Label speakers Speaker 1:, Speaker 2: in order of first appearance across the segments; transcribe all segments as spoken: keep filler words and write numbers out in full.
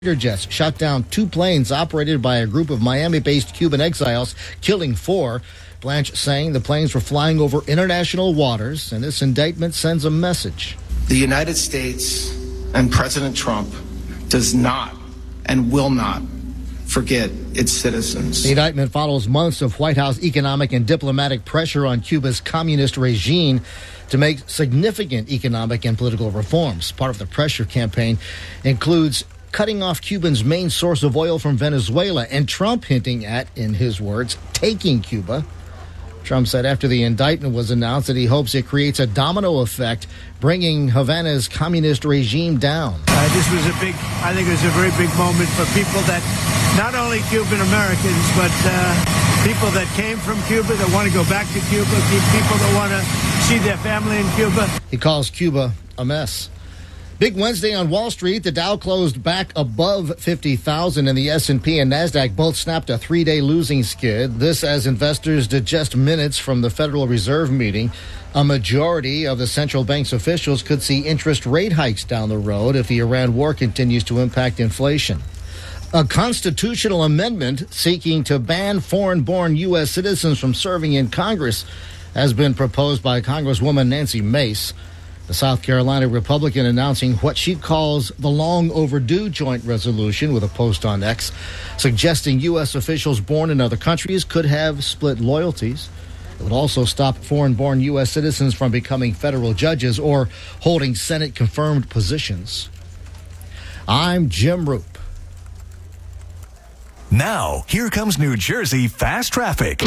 Speaker 1: jets shot down two planes operated by a group of Miami-based Cuban exiles, killing four. Blanche saying the planes were flying over international waters, and this indictment sends a message.
Speaker 2: The United States and President Trump does not and will not forget its citizens.
Speaker 1: The indictment follows months of White House economic and diplomatic pressure on Cuba's communist regime to make significant economic and political reforms. Part of the pressure campaign includes cutting off Cubans' main source of oil from Venezuela, and Trump hinting at, in his words, taking Cuba. Trump said after the indictment was announced that he hopes it creates a domino effect, bringing Havana's communist regime down.
Speaker 3: Uh, this was a big, I think it was a very big moment for people that, not only Cuban Americans, but uh, people that came from Cuba, that want to go back to Cuba, people that want to see their family in Cuba.
Speaker 1: He calls Cuba a mess. Big Wednesday on Wall Street. The Dow closed back above fifty thousand, and the S and P and NASDAQ both snapped a three-day losing skid. This as investors digest minutes from the Federal Reserve meeting. A majority of the central bank's officials could see interest rate hikes down the road if the Iran war continues to impact inflation. A constitutional amendment seeking to ban foreign-born U S citizens from serving in Congress has been proposed by Congresswoman Nancy Mace. The South Carolina Republican announcing what she calls the long overdue joint resolution with a post on X, suggesting U S officials born in other countries could have split loyalties. It would also stop foreign-born U S citizens from becoming federal judges or holding Senate-confirmed positions. I'm Jim Roop.
Speaker 4: Now, here comes New Jersey Fast Traffic.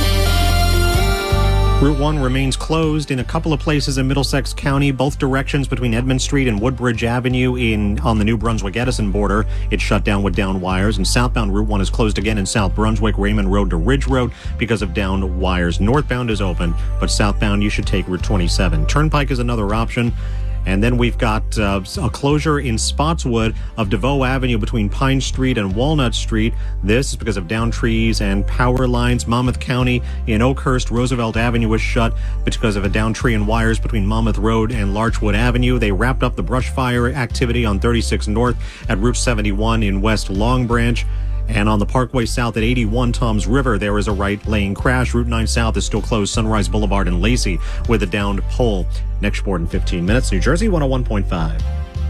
Speaker 5: Route one remains closed in a couple of places in Middlesex County, both directions between Edmund Street and Woodbridge Avenue in on the New Brunswick-Edison border. It's shut down with down wires, and southbound Route one is closed again in South Brunswick, Raymond Road to Ridge Road because of down wires. Northbound is open, but southbound you should take Route twenty-seven. Turnpike is another option. And then we've got uh, a closure in Spotswood of DeVoe Avenue between Pine Street and Walnut Street. This is because of down trees and power lines. Monmouth County in Oakhurst, Roosevelt Avenue was shut because of a down tree and wires between Monmouth Road and Larchwood Avenue. They wrapped up the brush fire activity on thirty-six North at Route seventy-one in West Long Branch. And on the Parkway South at eighty-one Toms River, there is a right lane crash. Route nine South is still closed. Sunrise Boulevard and Lacey with a downed pole. Next report in fifteen minutes. New Jersey one oh one point five.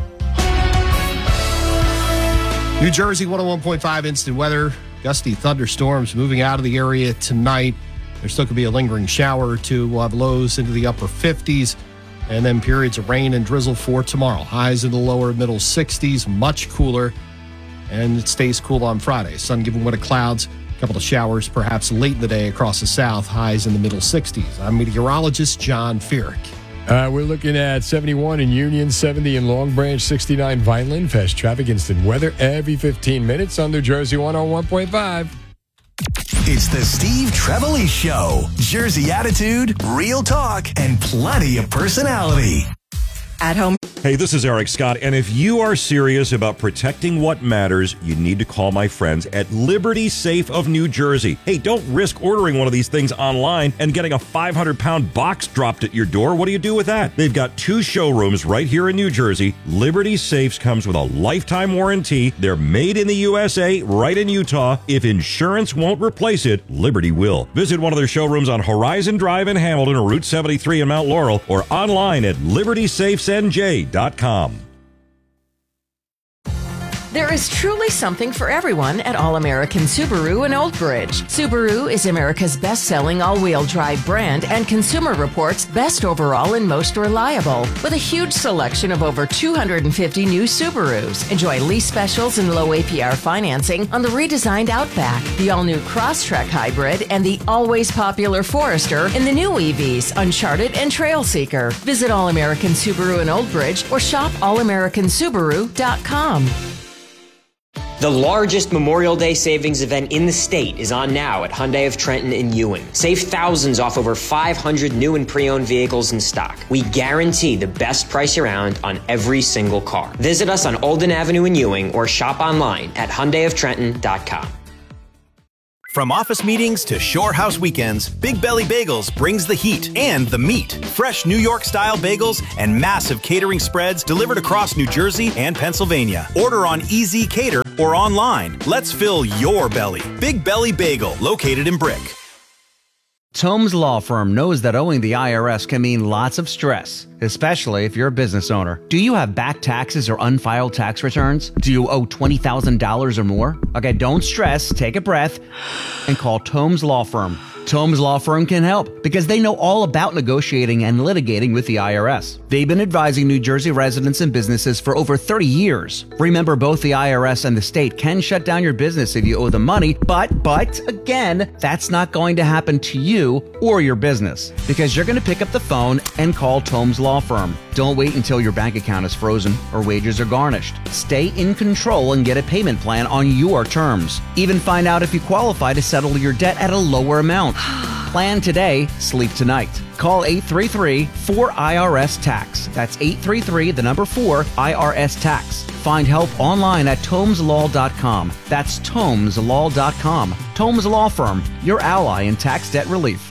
Speaker 6: New Jersey one oh one point five instant weather. Gusty thunderstorms moving out of the area tonight. There's still could be a lingering shower or two. We'll have lows into the upper fifties. And then periods of rain and drizzle for tomorrow. Highs in the lower middle sixties. Much cooler. And it stays cool on Friday. Sun giving way to clouds. A couple of showers perhaps late in the day across the south. Highs in the middle sixties. I'm meteorologist John Feerick.
Speaker 7: Uh, we're looking at seventy-one in Union, seventy in Long Branch, sixty-nine Vineland. Fast traffic, instant weather every fifteen minutes on New Jersey one oh one point five.
Speaker 4: It's the Steve Trevelise Show. Jersey attitude, real talk, and plenty of personality.
Speaker 8: At home.
Speaker 9: Hey, this is Eric Scott, and if you are serious about protecting what matters, you need to call my friends at Liberty Safe of New Jersey. Hey, don't risk ordering one of these things online and getting a five hundred pound box dropped at your door. What do you do with that? They've got two showrooms right here in New Jersey. Liberty Safes comes with a lifetime warranty. They're made in the U S A, right in Utah. If insurance won't replace it, Liberty will. Visit one of their showrooms on Horizon Drive in Hamilton or Route seventy-three in Mount Laurel, or online at liberty safes n j dot com.
Speaker 8: There is truly something for everyone at All-American Subaru in Old Bridge. Subaru is America's best-selling all-wheel drive brand and Consumer Reports' best overall and most reliable. With a huge selection of over two hundred fifty new Subarus. Enjoy lease specials and low A P R financing on the redesigned Outback, the all-new Crosstrek Hybrid, and the always popular Forester in the new E Vs, Uncharted and Trailseeker. Visit All-American Subaru in Old Bridge or shop all american subaru dot com.
Speaker 10: The largest Memorial Day savings event in the state is on now at Hyundai of Trenton in Ewing. Save thousands off over five hundred new and pre-owned vehicles in stock. We guarantee the best price around on every single car. Visit us on Olden Avenue in Ewing or shop online at hyundai of trenton dot com.
Speaker 11: From office meetings to shore house weekends, Big Belly Bagels brings the heat and the meat. Fresh New York-style bagels and massive catering spreads delivered across New Jersey and Pennsylvania. Order on Easy Cater or online. Let's fill your belly. Big Belly Bagel, located in Brick.
Speaker 12: Tomes Law Firm knows that owing the I R S can mean lots of stress, especially if you're a business owner. Do you have back taxes or unfiled tax returns? Do you owe twenty thousand dollars or more? Okay, don't stress, take a breath, and call Tomes Law Firm. Tomes Law Firm can help because they know all about negotiating and litigating with the I R S. They've been advising New Jersey residents and businesses for over thirty years. Remember, both the I R S and the state can shut down your business if you owe them money, but, but, again, that's not going to happen to you or your business because you're going to pick up the phone and call Tomes Law Firm. Don't wait until your bank account is frozen or wages are garnished. Stay in control and get a payment plan on your terms. Even find out if you qualify to settle your debt at a lower amount. Plan today, sleep tonight. Call eight three three, four I R S, tax. That's eight three three, the number four, I R S, tax. Find help online at tomes law dot com. That's tomes law dot com. Tomes Law Firm, your ally in tax debt relief.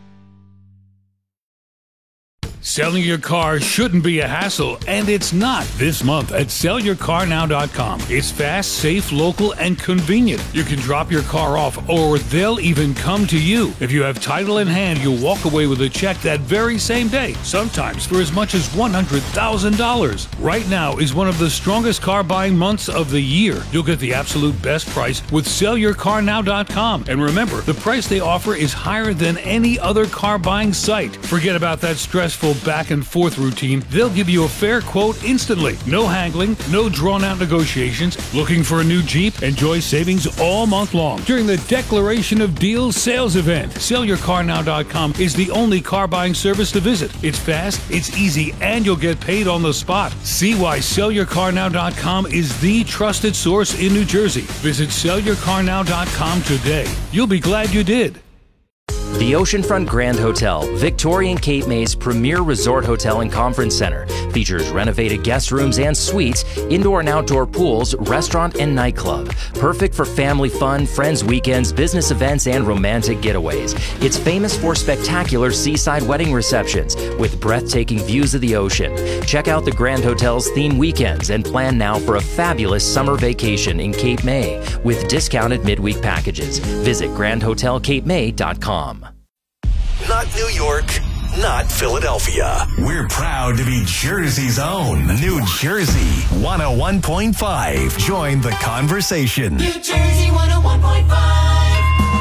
Speaker 13: Selling your car shouldn't be a hassle, and it's not this month at sell your car now dot com. It's fast, safe, local, and convenient. You can drop your car off, or they'll even come to you. If you have title in hand, you'll walk away with a check that very same day, sometimes for as much as one hundred thousand dollars. Right now is one of the strongest car buying months of the year. You'll get the absolute best price with sell your car now dot com. And remember, the price they offer is higher than any other car buying site. Forget about that stressful back and forth routine. They'll give you a fair quote instantly. No haggling, no drawn out negotiations. Looking for a new Jeep? Enjoy savings all month long during the Declaration of Deals sales event. sell your car now dot com is the only car buying service to visit. It's fast, it's easy, and you'll get paid on the spot. See why sell your car now dot com is the trusted source in New Jersey. Visit sell your car now dot com today. You'll be glad you did.
Speaker 14: The Oceanfront Grand Hotel, Victorian Cape May's premier resort hotel and conference center, features renovated guest rooms and suites, indoor and outdoor pools, restaurant and nightclub. Perfect for family fun, friends weekends, business events, and romantic getaways. It's famous for spectacular seaside wedding receptions with breathtaking views of the ocean. Check out the Grand Hotel's theme weekends and plan now for a fabulous summer vacation in Cape May with discounted midweek packages. Visit grand hotel cape may dot com.
Speaker 4: Not New York, not Philadelphia. We're proud to be Jersey's own. New Jersey one oh one point five. Join the conversation.
Speaker 15: New Jersey one oh one point five.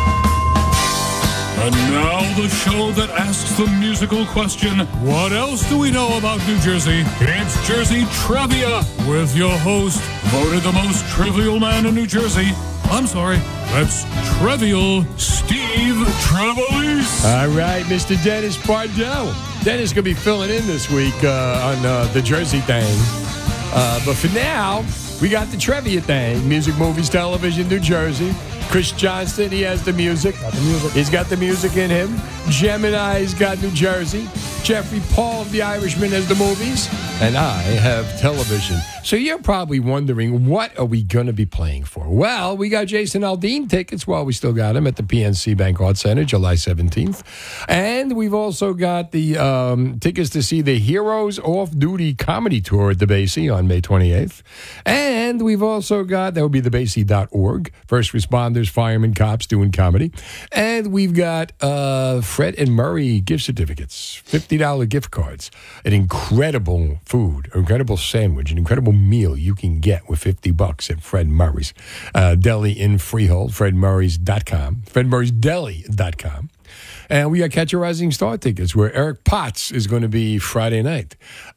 Speaker 13: And now the show that asks the musical question, what else do we know about New Jersey? It's Jersey Trivia with your host, voted the most trivial man in New Jersey. I'm sorry, that's Trivial Steve Trevelise.
Speaker 7: All right, Mister Dennis Bardell. Dennis going to be filling in this week uh, on uh, the Jersey thing. Uh, but for now, we got the trivia thing. Music, movies, television, New Jersey. Chris Johnston, he has the music. Got the music. He's got the music in him. Gemini's got New Jersey. Jeffrey Paul of The Irishman has the movies. And I have television. So you're probably wondering, what are we going to be playing for? Well, we got Jason Aldean tickets while we still got him at the P N C Bank Arts Center, July seventeenth. And we've also got the um, tickets to see the Heroes Off Duty Comedy Tour at the Basie on May twenty-eighth. And we've also got, that would be the basie dot org, first responders, firemen, cops doing comedy. And we've got uh, Fred and Murray gift certificates, fifty dollars gift cards, an incredible food, incredible sandwich, an incredible meal you can get with fifty bucks at Fred Murray's uh, Deli in Freehold, fred murrays dot com, fred murrays deli dot com. And we got Catch a Rising Star tickets where Eric Potts is going to be Friday night.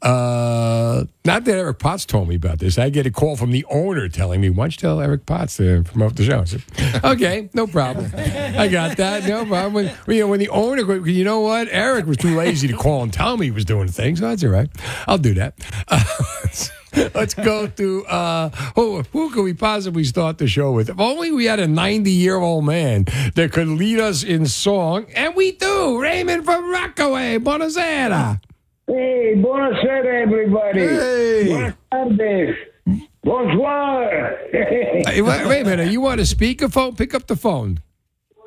Speaker 7: Uh, not that Eric Potts told me about this. I get a call from the owner telling me, why don't you tell Eric Potts to promote the show? I said, okay, no problem. I got that. No problem. When, you know, when the owner, you know what? Eric was too lazy to call and tell me he was doing things. So that's all right. I'll do that. Uh, Let's go to, uh, who, who could we possibly start the show with? If only we had a ninety-year-old man that could lead us in song, and we do. Raymond from Rockaway, buonasera.
Speaker 16: Hey, buonasera, everybody.
Speaker 7: Hey.
Speaker 16: Buenas tardes. Bonsoir.
Speaker 7: Hey, wait, wait a minute. You want a speakerphone? Pick up the phone.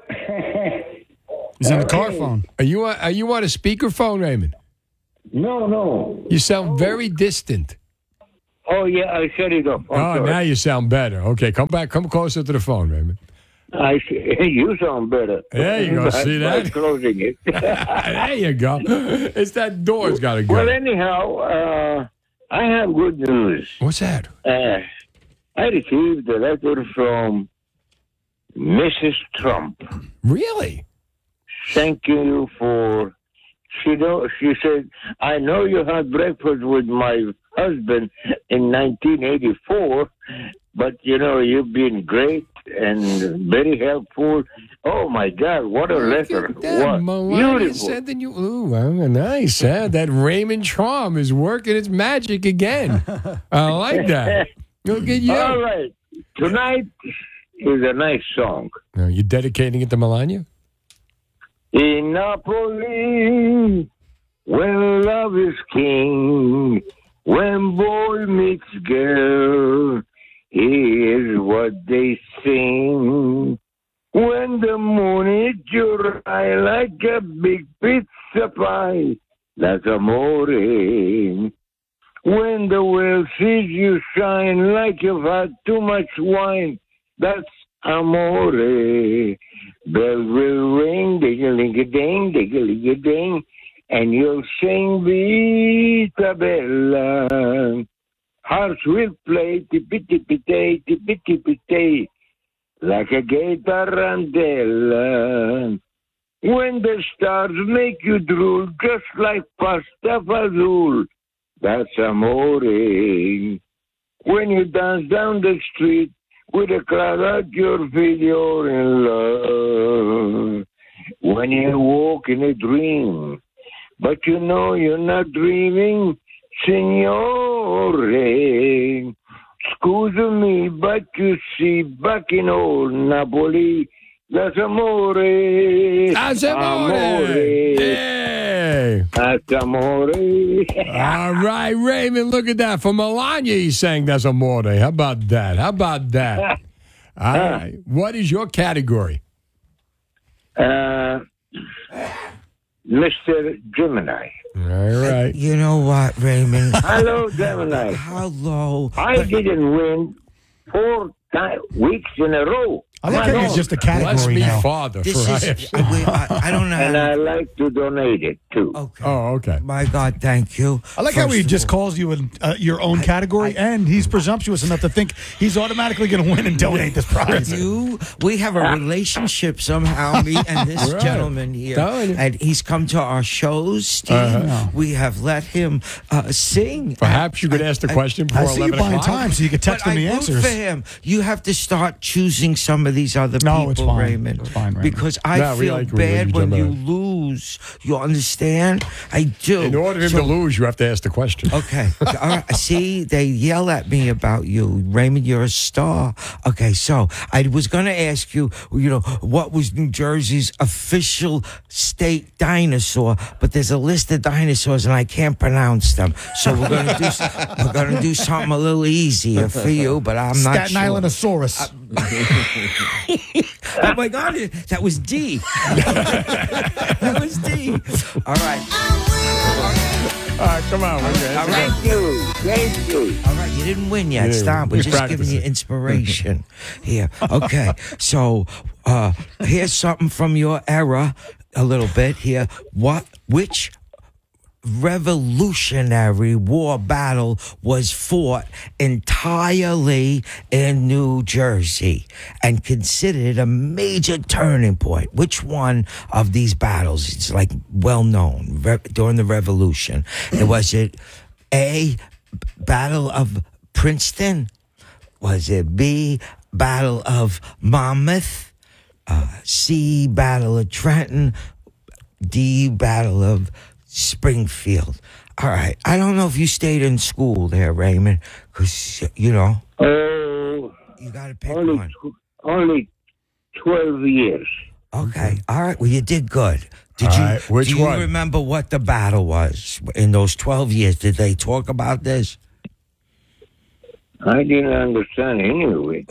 Speaker 7: He's
Speaker 17: on the car phone.
Speaker 7: Are you on, are you on a speakerphone, Raymond?
Speaker 16: No, no.
Speaker 7: You sound very distant.
Speaker 16: Oh, yeah, I shut it off. I'm
Speaker 7: oh,
Speaker 16: sorry.
Speaker 7: now you sound better. Okay, come back. Come closer to the phone, Raymond.
Speaker 16: I you sound better.
Speaker 7: There you go.
Speaker 16: By-
Speaker 7: See
Speaker 16: by
Speaker 7: that?
Speaker 16: closing it.
Speaker 7: There you go. It's that door's got to go.
Speaker 16: Well, anyhow, uh, I have good news.
Speaker 7: What's that?
Speaker 16: Uh, I received a letter from Missus Trump.
Speaker 7: Really?
Speaker 16: Thank you for. She know. She said, "I know you had breakfast with my husband in nineteen eighty-four, but you know you've been great and very helpful." Oh my God! What a letter! What
Speaker 7: Melania
Speaker 16: beautiful!
Speaker 7: sending you. Ooh, well, nice. Huh? That Raymond charm is working its magic again. I like that. Look at you.
Speaker 16: All right, tonight is a nice song.
Speaker 7: Are you dedicating it to Melania?
Speaker 16: In Napoli, when love is king, when boy meets girl, here's what they sing. When the moon hits your eye like a big pizza pie, that's amore. When the world sees you shine like you've had too much wine, that's amore. Bells will ring, ding-a-ling-a-ding, ding-a-ling-a-ding, and you'll sing Vita Bella. Hearts will play, tippy-tippy-tay, tippy-tippy-tay, like a gay tarantella. When the stars make you drool, just like pasta fazool, that's amore. When you dance down the street, with a crowd at your feet, you're in love. When you walk in a dream, but you know you're not dreaming, signore. Excuse me, but you see, back in old Napoli, that's amore.
Speaker 7: That's amore. Hey.
Speaker 16: That's amore.
Speaker 7: All right, Raymond, look at that. For Melania, he's saying that's amore. How about that? How about that? All right. What is your category?
Speaker 16: Uh, Mister Gemini.
Speaker 7: All right.
Speaker 18: You know what, Raymond?
Speaker 16: Hello, Gemini.
Speaker 18: Hello.
Speaker 16: I didn't win four ti- weeks in a row.
Speaker 17: I like how it's just a category
Speaker 7: Bless me,
Speaker 17: now.
Speaker 7: Father.
Speaker 18: This
Speaker 7: for
Speaker 18: is,
Speaker 7: I,
Speaker 18: I, I, I don't know.
Speaker 16: And I like to donate it, too.
Speaker 18: Okay.
Speaker 7: Oh, okay.
Speaker 18: My God, thank you.
Speaker 17: I like
Speaker 18: First
Speaker 17: how he
Speaker 18: of
Speaker 17: just
Speaker 18: all,
Speaker 17: calls you in uh, your own category, and he's presumptuous enough to think he's automatically going to win and donate this prize.
Speaker 18: You, we have a relationship somehow, me and this
Speaker 7: Right.
Speaker 18: gentleman here.
Speaker 7: Telling you.
Speaker 18: And he's come to our shows, Steve.
Speaker 7: Uh-huh.
Speaker 18: We have let him uh, sing.
Speaker 7: Perhaps you could ask the question before
Speaker 17: I see you
Speaker 7: eleven
Speaker 17: buying
Speaker 7: o'clock.
Speaker 17: time so you can text
Speaker 18: But
Speaker 17: him the
Speaker 18: I root
Speaker 17: answers.
Speaker 18: for him. You have to start choosing some of these other
Speaker 17: No,
Speaker 18: people,
Speaker 17: it's fine.
Speaker 18: Raymond.
Speaker 17: It's fine, Raymond.
Speaker 18: Because I
Speaker 7: No, we
Speaker 18: feel
Speaker 7: like- we
Speaker 18: bad
Speaker 7: like
Speaker 18: when
Speaker 7: you,
Speaker 18: you
Speaker 7: Gemini.
Speaker 18: lose. You understand? I do.
Speaker 7: In order for him
Speaker 18: So-
Speaker 7: to lose, you have to ask the question.
Speaker 18: Okay. All right. See, they yell at me about you. Raymond, you're a star. Okay, so I was going to ask you, you know, what was New Jersey's official state dinosaur, but there's a list of dinosaurs and I can't pronounce them. So we're going to do we're going to do something a little easier for you, but I'm not
Speaker 17: Staten
Speaker 18: sure.
Speaker 17: Islandosaurus.
Speaker 18: Oh my God, that was D. That was D. All right.
Speaker 7: All right, come on. Okay.
Speaker 18: All right.
Speaker 16: Thank you. Thank you.
Speaker 18: All right, you didn't win yet.
Speaker 7: Yeah,
Speaker 18: Stop. We're
Speaker 7: we're
Speaker 18: just giving you
Speaker 7: practicing.
Speaker 18: inspiration here. Okay, so uh, here's something from your era, a little bit here. What? Which Revolutionary War battle was fought entirely in New Jersey and considered a major turning point? Which one of these battles is like well known re- during the Revolution? Was it A, Battle of Princeton? Was it B, Battle of Monmouth? Uh, C, Battle of Trenton? D, Battle of Springfield? All right. I don't know if you stayed in school there, Raymond, because, you know,
Speaker 16: Oh,
Speaker 18: you got to pick
Speaker 16: only,
Speaker 18: one.
Speaker 16: tw- only twelve years.
Speaker 18: Okay. All right. Well, you did good. Did
Speaker 7: All
Speaker 18: you,
Speaker 7: right, which
Speaker 18: do you
Speaker 7: one?
Speaker 18: remember what the battle was in those twelve years? Did they talk about this?
Speaker 16: I didn't understand anyway.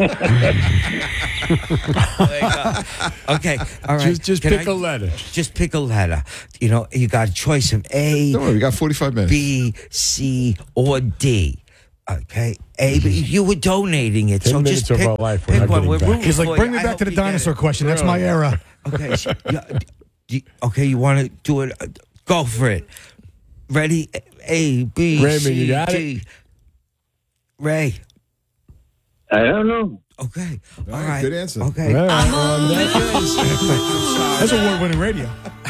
Speaker 18: Okay, all right.
Speaker 7: Just, just
Speaker 18: Can
Speaker 7: pick
Speaker 18: I-
Speaker 7: a letter.
Speaker 18: Just pick a letter. You know, you got a choice of A.
Speaker 19: Don't worry, we got forty-five minutes.
Speaker 18: B, C, or D. Okay, A. But you were donating it,
Speaker 7: Ten
Speaker 18: so
Speaker 7: minutes
Speaker 18: just
Speaker 7: of
Speaker 18: pick,
Speaker 7: our life we're
Speaker 18: pick
Speaker 7: not
Speaker 18: one.
Speaker 7: getting
Speaker 18: We're
Speaker 7: back.
Speaker 18: rooting
Speaker 17: He's like,
Speaker 18: for
Speaker 17: bring
Speaker 18: you.
Speaker 17: me
Speaker 18: I
Speaker 17: back to
Speaker 18: hope
Speaker 17: the
Speaker 18: you get
Speaker 17: dinosaur
Speaker 18: it.
Speaker 17: question. That's my era.
Speaker 18: Okay, so, yeah, do you- okay, you want to do it? Uh, Go for it. Ready? A, B,
Speaker 7: Raymond,
Speaker 18: C,
Speaker 7: you got
Speaker 18: D. Ray.
Speaker 16: I don't know.
Speaker 18: Okay. All
Speaker 19: All right,
Speaker 18: right.
Speaker 19: good answer.
Speaker 18: Okay.
Speaker 7: All right, well, that is-
Speaker 17: That's award-winning radio.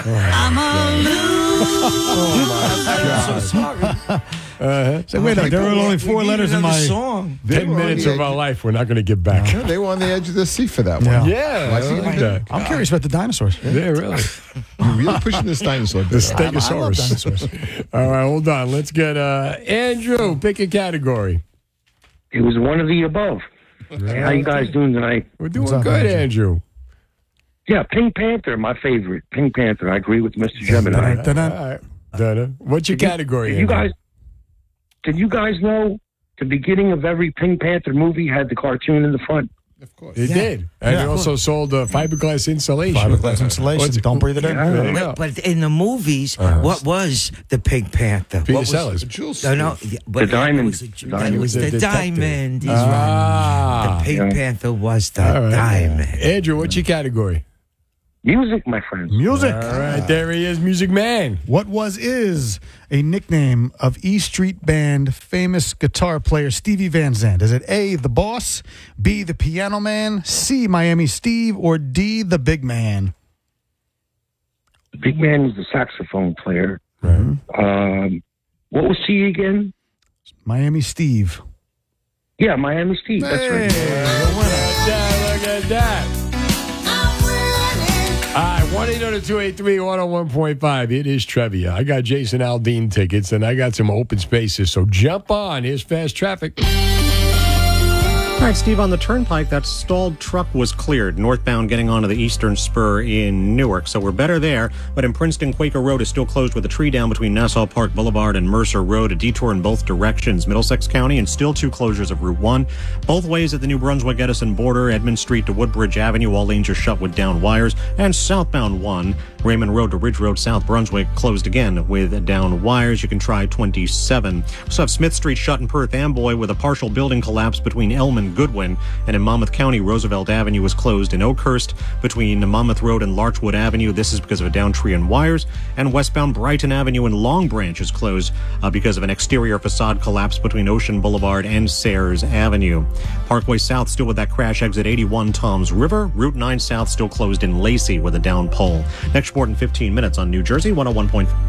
Speaker 18: I'm so sorry.
Speaker 7: Uh-huh.
Speaker 17: So wait,
Speaker 19: my
Speaker 17: there were
Speaker 19: God.
Speaker 17: only four
Speaker 18: We need
Speaker 17: letters in
Speaker 18: another
Speaker 17: my.
Speaker 18: song.
Speaker 19: They
Speaker 7: Ten
Speaker 19: were on
Speaker 7: minutes
Speaker 19: the
Speaker 7: of our
Speaker 19: edge-
Speaker 7: life we're not going to get back.
Speaker 19: Yeah, they were on the edge of their seat for that one.
Speaker 17: Yeah.
Speaker 7: Yeah, I
Speaker 19: Like,
Speaker 7: like that.
Speaker 17: I'm curious about the dinosaurs.
Speaker 7: Yeah, really.
Speaker 19: You're really pushing this dinosaur
Speaker 7: The
Speaker 19: bit.
Speaker 17: I love
Speaker 7: Stegosaurus.
Speaker 17: dinosaurs.
Speaker 7: All right, hold on. Let's get uh, Andrew. Pick a category.
Speaker 20: It was one of the above. How you guys doing tonight?
Speaker 7: We're doing
Speaker 17: What's up,
Speaker 7: good,
Speaker 17: Andrew?
Speaker 7: Andrew.
Speaker 20: Yeah, Pink Panther, my favorite. Pink Panther. I agree with Mister Gemini.
Speaker 17: Dun-dun.
Speaker 7: All right. Donna, what's your category,
Speaker 20: Did you
Speaker 7: Andrew?
Speaker 20: guys? Did you guys know the beginning of every Pink Panther movie had the cartoon in the front?
Speaker 19: Of course.
Speaker 7: It
Speaker 18: Yeah.
Speaker 7: did. And
Speaker 17: Yeah,
Speaker 7: it
Speaker 17: of
Speaker 7: also sold uh, fiberglass insulation.
Speaker 17: Fiberglass insulation.
Speaker 7: What's-
Speaker 17: Don't breathe it in.
Speaker 20: Yeah.
Speaker 7: There you go.
Speaker 18: But, but in the movies,
Speaker 7: Uh-huh.
Speaker 18: what was the Pink Panther?
Speaker 7: Peter
Speaker 18: what was,
Speaker 7: Sellers.
Speaker 19: Jules.
Speaker 18: No, no, yeah, but
Speaker 20: The diamond.
Speaker 18: It was, a,
Speaker 20: The
Speaker 18: that
Speaker 20: diamond.
Speaker 18: was
Speaker 7: He was a
Speaker 18: the
Speaker 7: detective.
Speaker 18: diamond. He's
Speaker 7: Ah.
Speaker 18: right. The Pink
Speaker 20: Yeah.
Speaker 18: Panther was the
Speaker 7: All right.
Speaker 18: diamond.
Speaker 7: Andrew, what's your category?
Speaker 20: Music, my friend.
Speaker 17: Music.
Speaker 7: All right, there he is, Music Man.
Speaker 17: What was is a nickname of E Street Band famous guitar player Stevie Van Zandt? Is it A, the boss, B, the piano man, C, Miami Steve, or D, the big man?
Speaker 20: The big man was the saxophone player.
Speaker 7: Right.
Speaker 20: Um, what was C again?
Speaker 17: Miami Steve.
Speaker 20: Yeah, Miami Steve. That's
Speaker 7: Hey,
Speaker 20: right.
Speaker 7: look at that. Look at that. All right, one eight hundred two eight three one oh one point five. It is trivia. I got Jason Aldean tickets, and I got some open spaces, so jump on. Here's Fast Traffic.
Speaker 5: All right, Steve, on the turnpike, that stalled truck was cleared, northbound getting onto the eastern spur in Newark, so we're better there. But in Princeton, Quaker Road is still closed with a tree down between Nassau Park Boulevard and Mercer Road, a detour in both directions. Middlesex County, and still two closures of Route one. Both ways at the New Brunswick-Edison border, Edmond Street to Woodbridge Avenue, all lanes are shut with down wires. And southbound one, Raymond Road to Ridge Road, South Brunswick, closed again with down wires. You can try twenty-seven. We also have Smith Street shut in Perth Amboy with a partial building collapse between Elm and Goodwin. And in Monmouth County, Roosevelt Avenue is closed in Oakhurst between Monmouth Road and Larchwood Avenue. This is because of a down tree and wires. And westbound Brighton Avenue in Long Branch is closed uh, because of an exterior facade collapse between Ocean Boulevard and Sayers Avenue. Parkway South still with that crash, exit eighty-one Toms River. Route nine South still closed in Lacey with a down pole. Next report in fifteen minutes on New Jersey one oh one point five.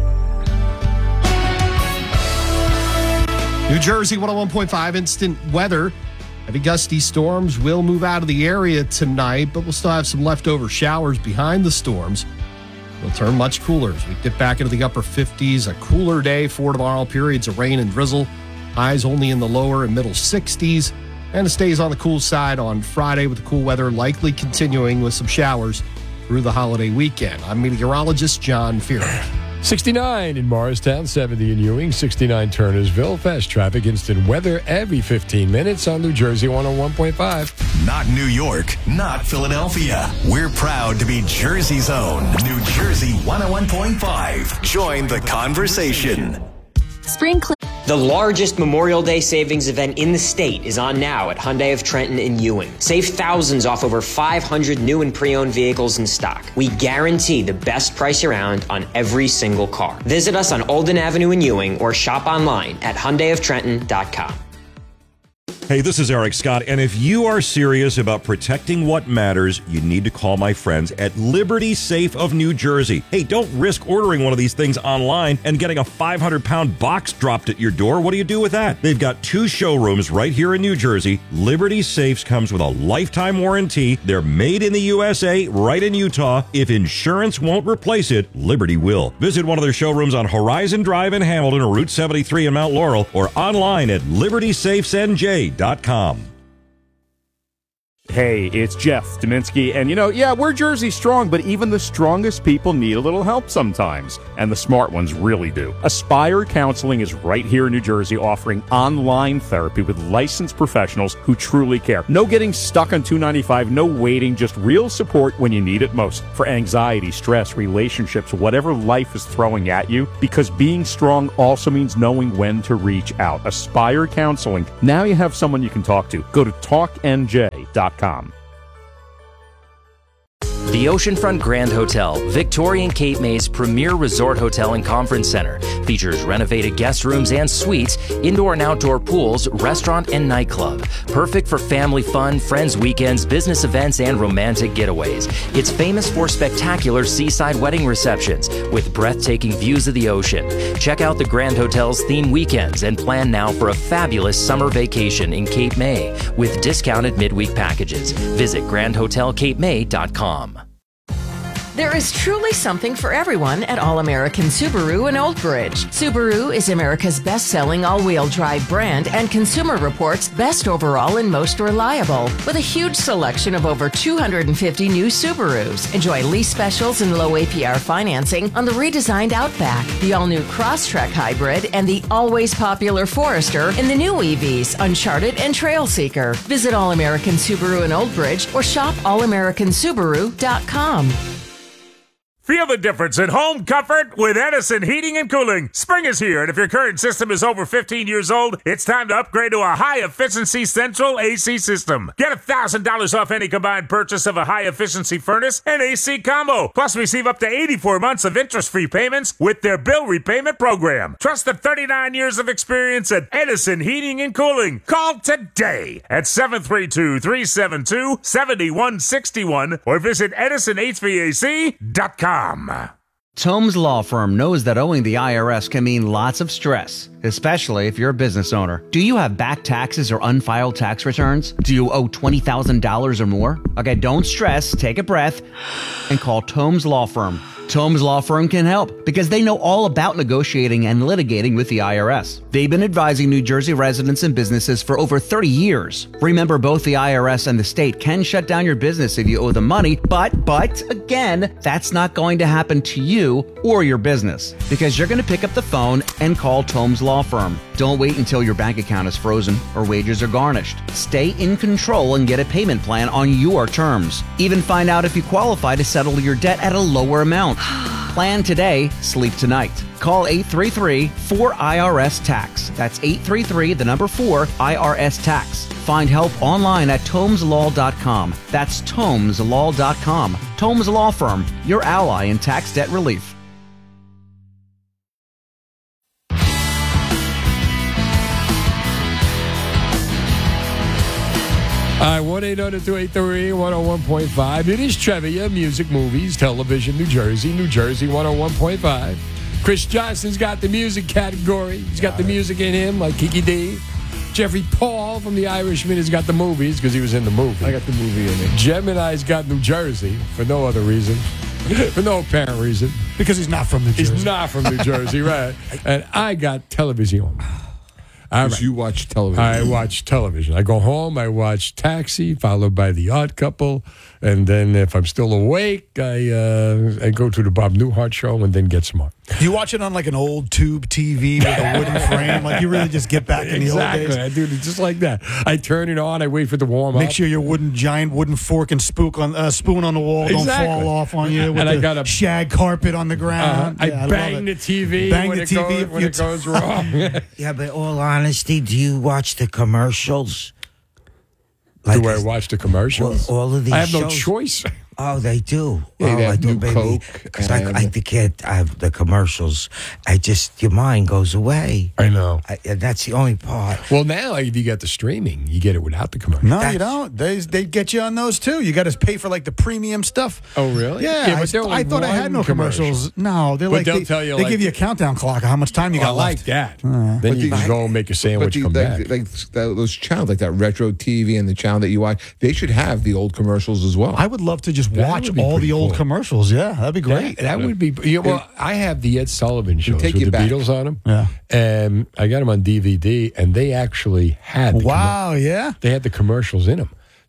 Speaker 6: New Jersey one oh one point five instant weather. Heavy gusty storms will move out of the area tonight, but we'll still have some leftover showers behind the storms. It'll turn much cooler as we dip back into the upper fifties. A cooler day for tomorrow. Periods of rain and drizzle. Highs only in the lower and middle sixties. And it stays on the cool side on Friday with the cool weather likely continuing with some showers through the holiday weekend. I'm meteorologist John Fearon.
Speaker 7: sixty-nine in Morristown, seventy in Ewing, sixty-nine Turnersville. Fast traffic, instant weather every fifteen minutes on New Jersey one oh one point five.
Speaker 4: Not New York, not Philadelphia. We're proud to be Jersey's own New Jersey one oh one point five. Join the conversation.
Speaker 10: Spring Cle- The largest Memorial Day savings event in the state is on now at Hyundai of Trenton in Ewing. Save thousands off over five hundred new and pre-owned vehicles in stock. We guarantee the best price around on every single car. Visit us on Olden Avenue in Ewing or shop online at hyundai of trenton dot com.
Speaker 9: Hey, this is Eric Scott, and if you are serious about protecting what matters, you need to call my friends at Liberty Safe of New Jersey. Hey, don't risk ordering one of these things online and getting a five hundred pound box dropped at your door. What do you do with that? They've got two showrooms right here in New Jersey. Liberty Safes comes with a lifetime warranty. They're made in the U S A, right in Utah. If insurance won't replace it, Liberty will. Visit one of their showrooms on Horizon Drive in Hamilton or Route seventy-three in Mount Laurel, or online at liberty safes n j dot com.
Speaker 14: Hey
Speaker 21: Hey, it's Jeff Dominski, and you know, yeah, we're Jersey strong, but even the strongest people need a little help sometimes, and the smart ones really do. Aspire Counseling is right here in New Jersey, offering online therapy with licensed professionals who truly care. No getting stuck on two ninety-five, no waiting, just real support when you need it most. For anxiety, stress, relationships, whatever life is throwing at you, because being strong also means knowing when to reach out. Aspire Counseling. Now you have someone you can talk to. Go to talk N J dot com.
Speaker 14: The Oceanfront Grand Hotel, Victorian Cape May's premier resort hotel and conference center, features renovated guest rooms and suites, indoor and outdoor pools, restaurant and nightclub. Perfect for family fun, friends weekends, business events, and romantic getaways. It's famous for spectacular seaside wedding receptions with breathtaking views of the ocean. Check out the Grand Hotel's theme weekends and plan now for a fabulous summer vacation in Cape May with discounted midweek packages. Visit grand hotel cape may dot com.
Speaker 8: There is truly something for everyone at All-American Subaru in Old Bridge. Subaru is America's best-selling all-wheel drive brand and Consumer Reports' best overall and most reliable. With a huge selection of over two hundred fifty new Subarus. Enjoy lease specials and low A P R financing on the redesigned Outback, the all-new Crosstrek Hybrid, and the always popular Forester in the new E Vs, Uncharted and Trailseeker. Visit All-American Subaru in Old Bridge or shop all american subaru dot com.
Speaker 22: Feel the difference in home comfort with Edison Heating and Cooling. Spring is here, and if your current system is over fifteen years old, it's time to upgrade to a high-efficiency central A C system. Get one thousand dollars off any combined purchase of a high-efficiency furnace and A C combo. Plus, receive up to eighty-four months of interest-free payments with their bill repayment program. Trust the thirty-nine years of experience at Edison Heating and Cooling. Call today at seven three two, three seven two, seven one six one or visit edison h v a c dot com.
Speaker 12: Tomes Law Firm knows that owing the I R S can mean lots of stress, especially if you're a business owner. Do you have back taxes or unfiled tax returns? Do you owe twenty thousand dollars or more? Okay, don't stress, take a breath, and call Tomes Law Firm. Tomes Law Firm can help because they know all about negotiating and litigating with the I R S. They've been advising New Jersey residents and businesses for over thirty years. Remember, both the I R S and the state can shut down your business if you owe them money, but, but, again, that's not going to happen to you or your business because you're going to pick up the phone and call Tomes Law Firm. Don't wait until your bank account is frozen or wages are garnished. Stay in control and get a payment plan on your terms. Even find out if you qualify to settle your debt at a lower amount. Plan today, sleep tonight. Call eight three three, four I R S tax. That's eight three three, the number four, I R S tax. Find help online at tomes law dot com. That's tomes law dot com. Tomes Law Firm, your ally in tax debt relief.
Speaker 7: All right, one eight hundred, two eight three, one oh one point five. It is trivia, music, movies, television, New Jersey, New Jersey one oh one point five. Chris Johnson's got the music category. He's got the music in him, like Kiki D. Jeffrey Paul from The Irishman has got the movies because he was in the movie.
Speaker 19: I got the movie in it.
Speaker 7: Gemini's got New Jersey for no other reason. For no apparent reason.
Speaker 17: Because he's not from New Jersey.
Speaker 7: He's not from New Jersey, right. And I got television.
Speaker 19: Because right. You watch television.
Speaker 7: I watch television. I go home, I watch Taxi, followed by The Odd Couple, and then if I'm still awake, I uh, I go to the Bob Newhart show and then get smart.
Speaker 17: You watch it on like an old tube T V with a wooden frame? Like you really just get back in the old days?
Speaker 7: Exactly. I do it just like that. I turn it on, I wait for it to warm
Speaker 17: Make
Speaker 7: up.
Speaker 17: Make sure your wooden, giant wooden fork and spook on, uh, spoon on the wall
Speaker 7: exactly.
Speaker 17: don't fall off on you with
Speaker 7: and
Speaker 17: the
Speaker 7: I got a
Speaker 17: shag carpet on the ground.
Speaker 7: Uh,
Speaker 17: yeah,
Speaker 7: I, I bang the T V
Speaker 17: bang
Speaker 7: when,
Speaker 17: the
Speaker 7: it,
Speaker 17: T V
Speaker 7: goes, when it goes wrong.
Speaker 18: Yeah, but all honesty, do you watch the commercials?
Speaker 7: Like, do I watch the commercials?
Speaker 18: All, all of these
Speaker 7: I have
Speaker 18: shows?
Speaker 7: no choice.
Speaker 18: Oh, they do.
Speaker 19: Yeah,
Speaker 18: oh,
Speaker 19: they have
Speaker 18: I do,
Speaker 19: new
Speaker 18: baby.
Speaker 19: Coke.
Speaker 18: Because I, I can't have the commercials. I just, your mind goes away.
Speaker 7: I know.
Speaker 18: I, that's the only part.
Speaker 7: Well, now if you got the streaming, you get it without the commercials.
Speaker 17: No,
Speaker 18: That's,
Speaker 17: you don't. They they get you on those too. You got to pay for like the premium stuff.
Speaker 7: Oh, really?
Speaker 17: Yeah.
Speaker 7: yeah
Speaker 17: I,
Speaker 7: but
Speaker 17: I thought I had no commercials. Commercial. No, they're
Speaker 7: but
Speaker 17: like
Speaker 7: they'll
Speaker 17: they,
Speaker 7: tell you
Speaker 17: they
Speaker 7: like,
Speaker 17: give you a countdown clock of how much time you
Speaker 7: oh,
Speaker 17: got
Speaker 7: I like
Speaker 17: left.
Speaker 7: that.
Speaker 17: Uh,
Speaker 7: then you can go and make a sandwich,
Speaker 19: the,
Speaker 7: come
Speaker 19: like,
Speaker 7: back.
Speaker 19: Like that, those channels, like that retro T V and the channel that you watch, they should have the old commercials as well.
Speaker 17: I would love to just
Speaker 19: That
Speaker 17: watch all the old
Speaker 19: cool.
Speaker 17: commercials. Yeah, that'd be great.
Speaker 7: That, that would be. You know, well, I have the Ed Sullivan shows
Speaker 19: take
Speaker 7: with
Speaker 19: you
Speaker 7: the
Speaker 19: back.
Speaker 7: Beatles on them.
Speaker 17: Yeah,
Speaker 7: and I got them on D V D, and they actually had. The
Speaker 17: wow,
Speaker 7: commer-
Speaker 17: yeah.
Speaker 7: They had the commercials in them.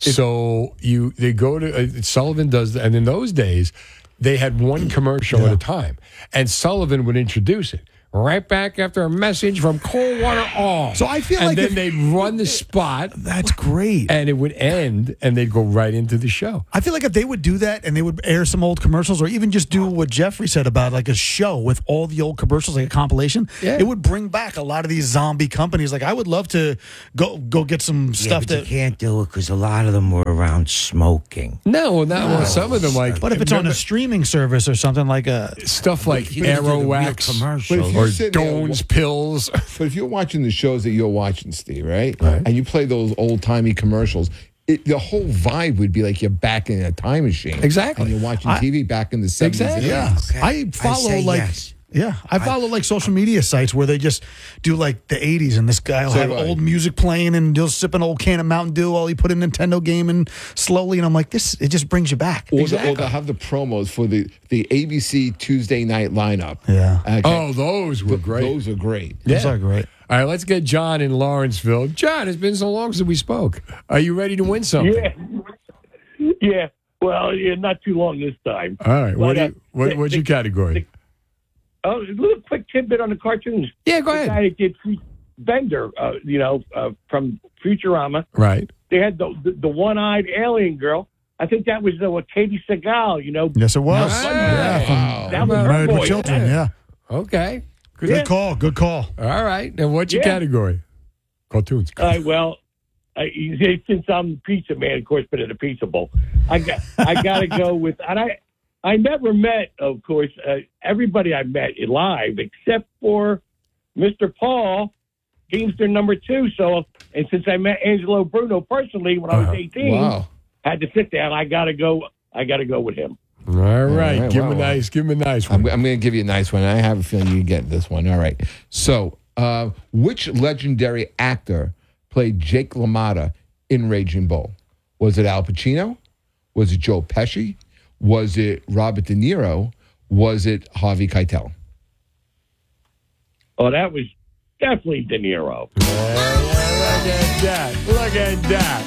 Speaker 7: So you they go to uh, Sullivan does, and in those days, they had one commercial at a time, and Sullivan would introduce it. Right back after a message from Coldwater All.
Speaker 17: So I feel
Speaker 7: and
Speaker 17: like
Speaker 7: then
Speaker 17: if-
Speaker 7: they'd run the spot.
Speaker 17: That's great.
Speaker 7: And it would end, and they'd go right into the show.
Speaker 17: I feel like if they would do that and they would air some old commercials, or even just do what Jeffrey said about like a show with all the old commercials, like a compilation,
Speaker 18: Yeah.
Speaker 17: it would bring back a lot of these zombie companies. Like I would love to go go get some
Speaker 18: Yeah,
Speaker 17: stuff
Speaker 18: but
Speaker 17: that.
Speaker 18: you can't do it because a lot of them were around smoking.
Speaker 7: No, well, not well, some of them like.
Speaker 17: But if it's on a streaming service or something like a
Speaker 7: stuff like
Speaker 18: But if you did the real
Speaker 7: Aerowax
Speaker 18: commercial.
Speaker 19: But if you
Speaker 7: or
Speaker 19: sit there-
Speaker 7: Doan's pills.
Speaker 19: But if you're watching the shows that you're watching, Steve, right? And you play those old timey commercials, it, the whole vibe would be like you're back in a time machine.
Speaker 7: Exactly.
Speaker 19: And you're watching
Speaker 17: I-
Speaker 19: T V back in the seventies.
Speaker 7: Exactly.
Speaker 19: and eighties.
Speaker 17: Yeah, I follow
Speaker 18: say
Speaker 17: like
Speaker 18: yes.
Speaker 17: yeah, I follow like social media sites where they just do like the eighties, and this guy will
Speaker 19: So
Speaker 17: have
Speaker 19: do I.
Speaker 17: old music playing, and he'll sip an old can of Mountain Dew while he put a Nintendo game in slowly, and I'm like, this it just brings you back.
Speaker 19: Or, the, or they'll have the promos for the, the A B C Tuesday night lineup.
Speaker 17: Yeah.
Speaker 19: Okay.
Speaker 7: Oh, those were
Speaker 19: Th-
Speaker 7: great.
Speaker 19: Those are great.
Speaker 17: Those are great.
Speaker 7: All right, let's get John in Lawrenceville. John, it's been so long since we spoke. Are you ready to win something?
Speaker 2: Yeah. Yeah. Well, yeah, not too long this time.
Speaker 7: All right. What
Speaker 2: But,
Speaker 7: do
Speaker 2: uh,
Speaker 7: you, what,
Speaker 2: the-
Speaker 7: what's your
Speaker 2: the-
Speaker 7: category?
Speaker 2: Oh, a little quick tidbit on the cartoons.
Speaker 7: Yeah, go
Speaker 2: the
Speaker 7: ahead.
Speaker 2: guy that did Fu- Bender, uh, you know, uh, from Futurama.
Speaker 7: Right.
Speaker 2: They had the the, the one-eyed alien girl. I think that was uh, what Katie Seagal. You know.
Speaker 17: Yes, it was.
Speaker 2: Nice.
Speaker 17: Yeah, from
Speaker 2: That was her
Speaker 17: Married with
Speaker 2: voice.
Speaker 17: Children. Yeah.
Speaker 7: Okay.
Speaker 17: Good
Speaker 2: Yeah.
Speaker 17: call. Good call.
Speaker 7: All right. Now, what's your
Speaker 2: Yeah.
Speaker 7: category? Cartoons.
Speaker 2: Uh, well, I, since I'm a pizza man, of course, but at a pizza bowl, I got I got to go with. And I I never met, of course, uh, everybody I met live except for Mister Paul, Gamester number two. So, and since I met Angelo Bruno personally when I was
Speaker 7: Uh-huh.
Speaker 2: eighteen,
Speaker 19: Wow.
Speaker 2: had to sit down. I got to go. I got to go with him.
Speaker 7: All right.
Speaker 19: right,
Speaker 7: Give
Speaker 19: wow,
Speaker 7: him a
Speaker 19: wow.
Speaker 7: nice, give him a nice
Speaker 19: I'm,
Speaker 7: one.
Speaker 19: I'm going to give you a nice one. I have a feeling you get this one. All right. So, uh, which legendary actor played Jake LaMotta in Raging Bull? Was it Al Pacino? Was it Joe Pesci? Was it Robert De Niro? Was it Harvey Keitel?
Speaker 2: Oh, that was definitely De Niro.
Speaker 7: Look at that. Look at that.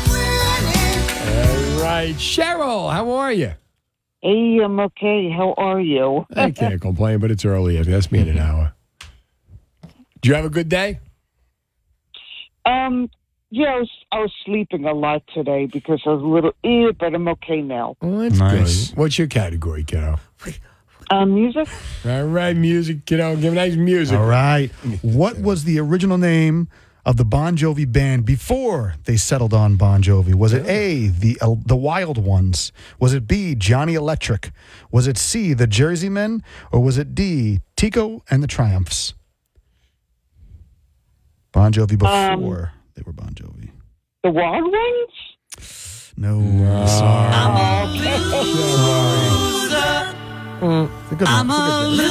Speaker 7: All right. Cheryl, how are you?
Speaker 3: Hey, I'm okay. How are you?
Speaker 7: I can't complain, but it's early. That's me in an hour. Do you have a good day?
Speaker 3: Um, yeah, I was, I was sleeping a lot today because I was a little ill, but I'm okay now.
Speaker 7: Oh, that's
Speaker 17: Nice.
Speaker 7: good. What's your category, kiddo?
Speaker 3: Um, music?
Speaker 7: All right, music, kiddo. Give me nice music.
Speaker 17: All right. What was the original name of the Bon Jovi band before they settled on Bon Jovi? Was it A, the uh, the Wild Ones? Was it B, Johnny Electric? Was it C, the Jersey Men? Or was it D, Tico and the Triumphs? Bon Jovi before they were Bon Jovi.
Speaker 3: The Wild Ones?
Speaker 17: No, sorry.
Speaker 7: Mm.
Speaker 17: It's a good one. It's a good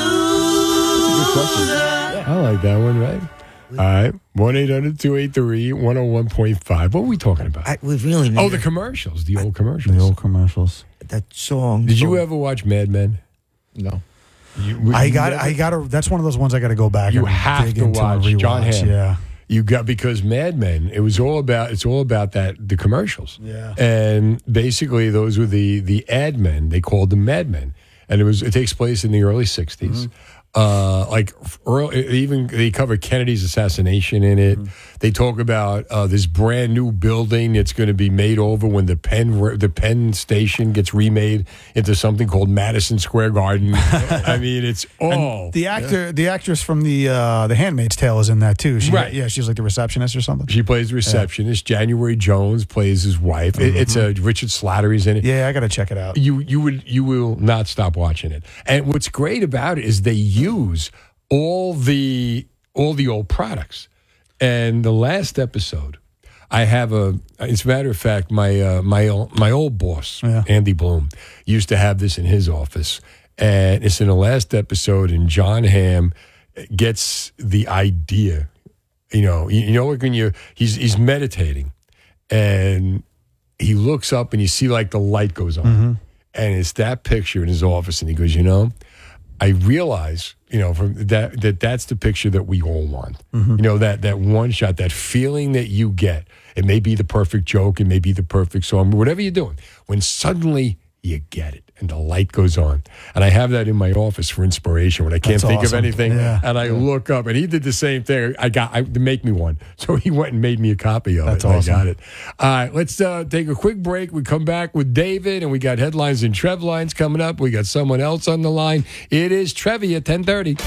Speaker 17: one.
Speaker 7: I like that one, right? All right. one eight hundred two eight three one oh one point five. What were we talking about?
Speaker 18: I, we really need
Speaker 7: Oh, the commercials. The old commercials.
Speaker 17: The old commercials.
Speaker 18: that song.
Speaker 7: Did you ever watch Mad Men?
Speaker 19: No.
Speaker 7: You, we-
Speaker 17: I
Speaker 7: you
Speaker 17: got.
Speaker 7: never-
Speaker 17: I got to. That's one of those ones I got to go back.
Speaker 7: You
Speaker 17: and
Speaker 7: have
Speaker 17: dig
Speaker 7: to
Speaker 17: into and
Speaker 7: watch John
Speaker 17: rewatch.
Speaker 7: Hamm.
Speaker 17: Yeah.
Speaker 7: You got because Mad Men. It was all about. It's all about that the commercials.
Speaker 17: Yeah.
Speaker 7: And basically, those were the the ad men. They called them Mad Men, and it was. It takes place in the early sixties. Uh, like early, even they cover Kennedy's assassination in it. They talk about uh, this brand new building that's going to be made over when the Penn the Penn station gets remade into something called Madison Square Garden. I mean, it's all
Speaker 17: The actor, the actress from the uh, the Handmaid's Tale is in that too. She,
Speaker 7: Right.
Speaker 17: Yeah, she's like the receptionist or something.
Speaker 7: She plays the receptionist. January Jones plays his wife. It, it's a Richard Slattery's in it.
Speaker 17: Yeah, I got to check it out.
Speaker 7: You you would you will not stop watching it. And what's great about it is they use all the all the old products. And the last episode, I have a. As a matter of fact, my uh, my old, my old boss,
Speaker 17: Yeah.
Speaker 7: Andy Bloom, used to have this in his office, and it's in the last episode. And John Hamm gets the idea. You know, you, you know when you he's he's meditating, and he looks up and you see like the light goes on, and it's that picture in his office, and he goes, you know, I realize, you know, from that that that's the picture that we all want. Mm-hmm. You know, that that one shot, that feeling that you get. It may be the perfect joke, it may be the perfect song, whatever you're doing. When suddenly you get it and the light goes on. And I have that in my office for inspiration when I can't
Speaker 17: That's
Speaker 7: think
Speaker 17: awesome.
Speaker 7: of anything.
Speaker 17: Yeah.
Speaker 7: And I look up, and he did the same thing. I got I, to make me one. So he went and made me a copy of
Speaker 17: That's
Speaker 7: it. And
Speaker 17: awesome.
Speaker 7: I got it. All right, let's uh, take a quick break. We come back with David, and we got headlines and Trev lines coming up. We got someone else on the line. It is Trevi at ten thirty.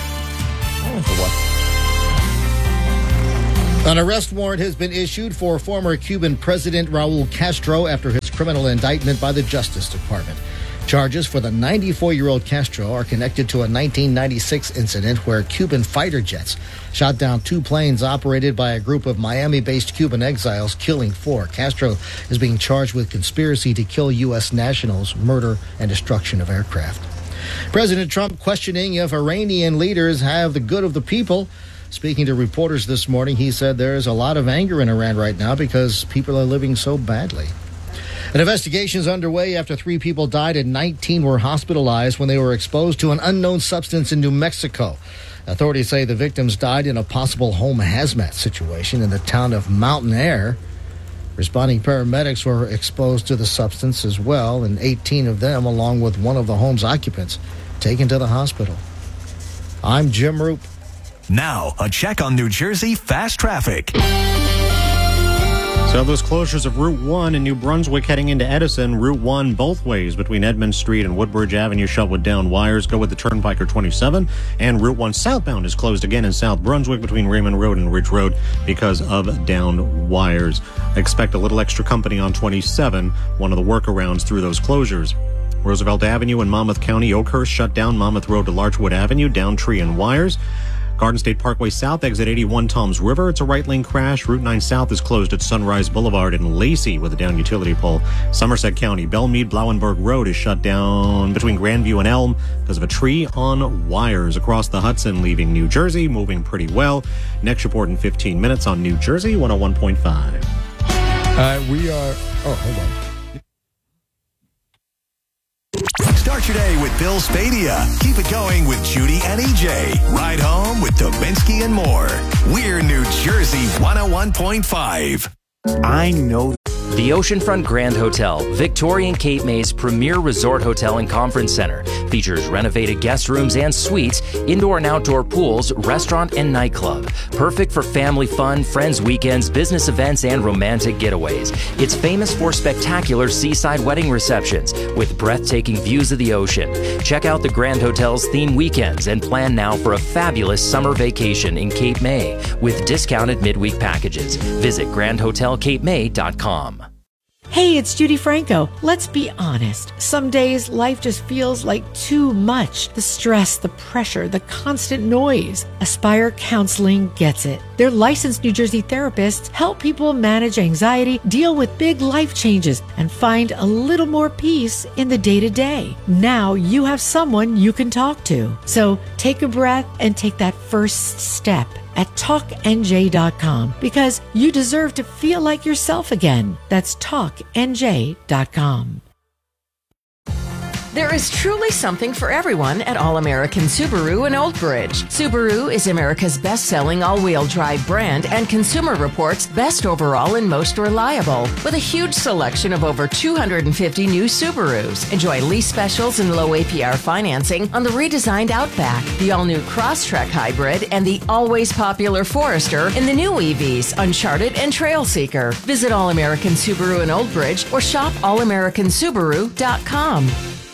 Speaker 1: An arrest warrant has been issued for former Cuban President Raul Castro after his criminal indictment by the Justice Department. Charges for the ninety-four-year-old Castro are connected to a nineteen ninety-six incident where Cuban fighter jets shot down two planes operated by a group of Miami-based Cuban exiles, killing four. Castro is being charged with conspiracy to kill U S nationals, murder, and destruction of aircraft. President Trump questioning if Iranian leaders have the good of the people. Speaking to reporters this morning, he said there is a lot of anger in Iran right now because people are living so badly. An investigation is underway after three people died and nineteen were hospitalized when they were exposed to an unknown substance in New Mexico. Authorities say the victims died in a possible home hazmat situation in the town of Mountain Air. Responding paramedics were exposed to the substance as well, and eighteen of them, along with one of the home's occupants, taken to the hospital. I'm Jim Roop.
Speaker 4: Now, a check on New Jersey fast traffic.
Speaker 5: So those closures of Route one in New Brunswick heading into Edison, Route one both ways between Edmund Street and Woodbridge Avenue shut with down wires. Go with the Turnpike or twenty-seven. And Route one southbound is closed again in South Brunswick between Raymond Road and Ridge Road because of down wires. Expect a little extra company on twenty-seven, one of the workarounds through those closures. Roosevelt Avenue in Monmouth County, Oakhurst shut down. Monmouth Road to Larchwood Avenue, down tree and wires. Garden State Parkway South, exit eighty-one Toms River. It's a right lane crash. Route nine South is closed at Sunrise Boulevard in Lacey with a down utility pole. Somerset County, Belmead Blauenberg Road is shut down between Grandview and Elm because of a tree on wires. Across the Hudson, leaving New Jersey, moving pretty well. Next report in fifteen minutes on New Jersey one oh one point five.
Speaker 7: Uh, we are, oh, hold on.
Speaker 4: Start your day with Bill Spadia. Keep it going with Judy and E J. Ride home with Dobinsky and more. We're New Jersey one oh one point five.
Speaker 14: I know. The Oceanfront Grand Hotel, Victoria and Cape May's premier resort hotel and conference center, features renovated guest rooms and suites, indoor and outdoor pools, restaurant and nightclub. Perfect for family fun, friends weekends, business events, and romantic getaways. It's famous for spectacular seaside wedding receptions with breathtaking views of the ocean. Check out the Grand Hotel's theme weekends and plan now for a fabulous summer vacation in Cape May with discounted midweek packages. Visit grand hotel cape may dot com.
Speaker 11: Hey, it's Judy Franco. Let's be honest. Some days life just feels like too much. The stress, the pressure, the constant noise. Aspire Counseling gets it. Their licensed New Jersey therapists help people manage anxiety, deal with big life changes, and find a little more peace in the day-to-day. Now you have someone you can talk to. So take a breath and take that first step at talk N J dot com because you deserve to feel like yourself again. That's talk N J dot com.
Speaker 8: There is truly something for everyone at All-American Subaru in Old Bridge. Subaru is America's best-selling all-wheel drive brand and Consumer Reports' best overall and most reliable. With a huge selection of over two hundred fifty new Subarus. Enjoy lease specials and low A P R financing on the redesigned Outback, the all-new Crosstrek Hybrid, and the always popular Forester in the new E Vs, Uncharted and Trailseeker. Visit All-American Subaru in Old Bridge or shop all american subaru dot com.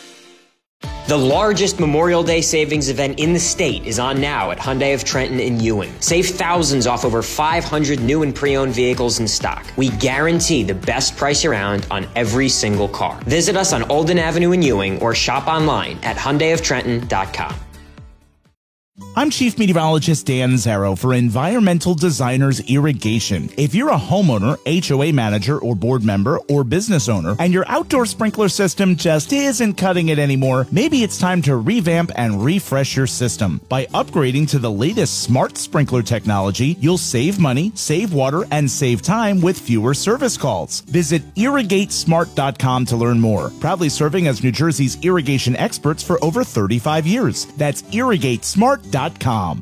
Speaker 10: The largest Memorial Day savings event in the state is on now at Hyundai of Trenton in Ewing. Save thousands off over five hundred new and pre-owned vehicles in stock. We guarantee the best price around on every single car. Visit us on Olden Avenue in Ewing or shop online at hyundai of trenton dot com.
Speaker 13: I'm Chief Meteorologist Dan Zarrow for Environmental Designers Irrigation. If you're a homeowner, H O A manager, or board member, or business owner, and your outdoor sprinkler system just isn't cutting it anymore, maybe it's time to revamp and refresh your system. By upgrading to the latest smart sprinkler technology, you'll save money, save water, and save time with fewer service calls. Visit irrigate smart dot com to learn more. Proudly serving as New Jersey's irrigation experts for over thirty-five years. That's irrigate smart dot com.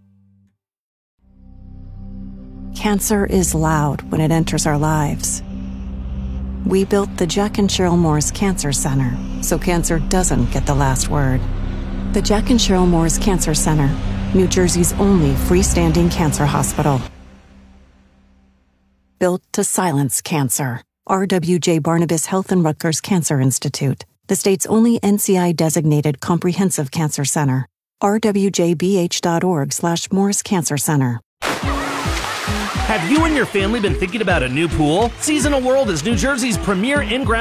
Speaker 15: Cancer is loud when it enters our lives. We built the Jack and Cheryl Moore's Cancer Center so cancer doesn't get the last word. The Jack and Cheryl Moore's Cancer Center, New Jersey's only freestanding cancer hospital. Built to silence cancer. R W J Barnabas Health and Rutgers Cancer Institute, the state's only N C I-designated comprehensive cancer center. r w j b h dot org slash Moore's Cancer Center.
Speaker 23: Have you and your family been thinking about a new pool? Seasonal World is New Jersey's premier in-ground